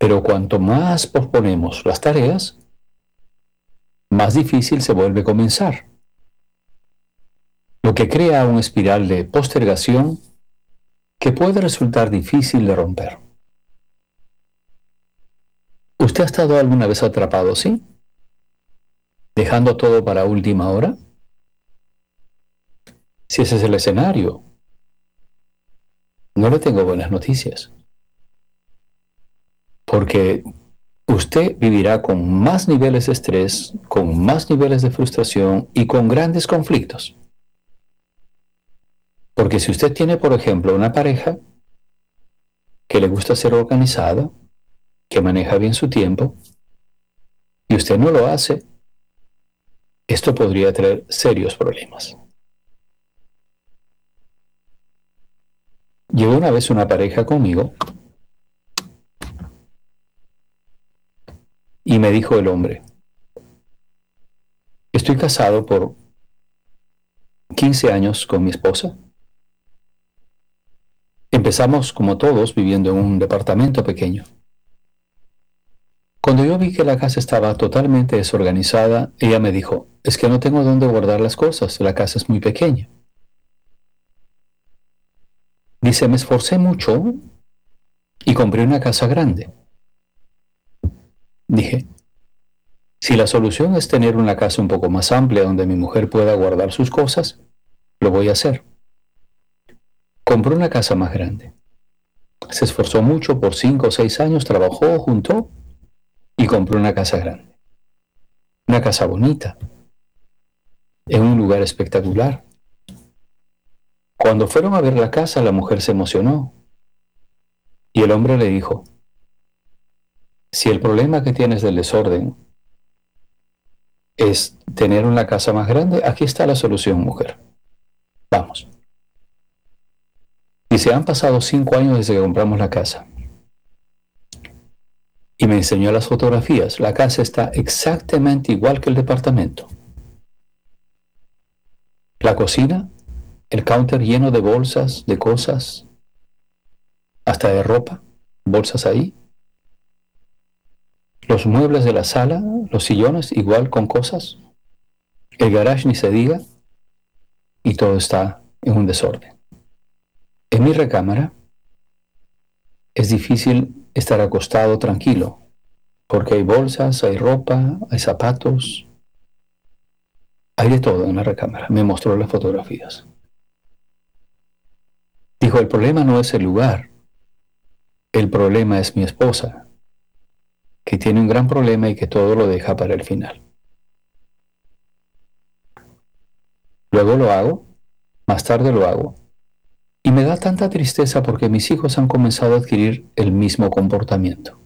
Pero cuanto más posponemos las tareas, más difícil se vuelve comenzar, lo que crea una espiral de postergación que puede resultar difícil de romper. ¿Usted ha estado alguna vez atrapado así? ¿Dejando todo para última hora? Si ese es el escenario, no le tengo buenas noticias. Porque usted vivirá con más niveles de estrés, con más niveles de frustración y con grandes conflictos. Porque si usted tiene, por ejemplo, una pareja que le gusta ser organizada, que maneja bien su tiempo, y usted no lo hace, esto podría traer serios problemas. Llegó una vez una pareja conmigo y me dijo el hombre: estoy casado por 15 años con mi esposa. Empezamos como todos viviendo en un departamento pequeño. Cuando yo vi que la casa estaba totalmente desorganizada, ella me dijo: es que no tengo dónde guardar las cosas, la casa es muy pequeña. Dice: me esforcé mucho y compré una casa grande. Dije: si la solución es tener una casa un poco más amplia donde mi mujer pueda guardar sus cosas, lo voy a hacer. Compró una casa más grande. Se esforzó mucho por 5 o 6 años, trabajó, juntó y compró una casa grande. Una casa bonita, en un lugar espectacular. Cuando fueron a ver la casa, la mujer se emocionó y el hombre le dijo: si el problema que tienes del desorden es tener una casa más grande, aquí está la solución, mujer. Vamos. Y se han pasado 5 años desde que compramos la casa. Y me enseñó las fotografías. La casa está exactamente igual que el departamento. La cocina, el counter lleno de bolsas, de cosas, hasta de ropa, bolsas ahí. Los muebles de la sala, los sillones, igual con cosas. El garage ni se diga. Y todo está en un desorden. En mi recámara es difícil estar acostado tranquilo, porque hay bolsas, hay ropa, hay zapatos, hay de todo en la recámara. Me mostró las fotografías. Dijo: el problema no es el lugar, el problema es mi esposa, que tiene un gran problema y que todo lo deja para el final. Luego lo hago, más tarde lo hago, y me da tanta tristeza porque mis hijos han comenzado a adquirir el mismo comportamiento.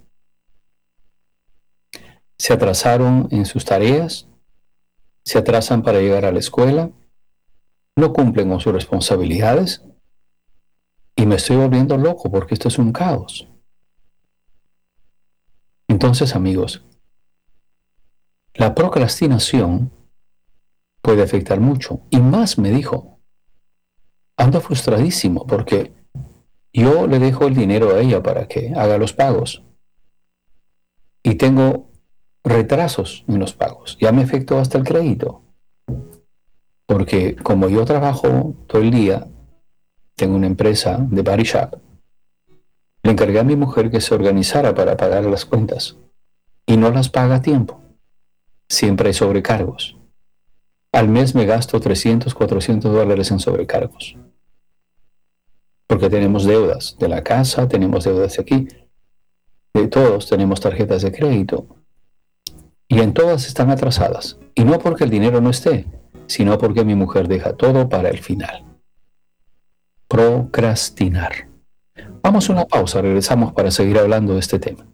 Se atrasaron en sus tareas, se atrasan para llegar a la escuela, no cumplen con sus responsabilidades, y me estoy volviendo loco porque esto es un caos. Entonces, amigos, la procrastinación puede afectar mucho. Y más, me dijo, ando frustradísimo porque yo le dejo el dinero a ella para que haga los pagos y tengo retrasos en los pagos. Ya me afectó hasta el crédito. Porque como yo trabajo todo el día, tengo una empresa de body shop, le encargué a mi mujer que se organizara para pagar las cuentas y no las paga a tiempo. Siempre hay sobrecargos. Al mes me gasto $300, $400 en sobrecargos. Porque tenemos deudas de la casa, tenemos deudas de aquí, de todos tenemos tarjetas de crédito. Y en todas están atrasadas. Y no porque el dinero no esté, sino porque mi mujer deja todo para el final. Procrastinar. Vamos a una pausa, regresamos para seguir hablando de este tema.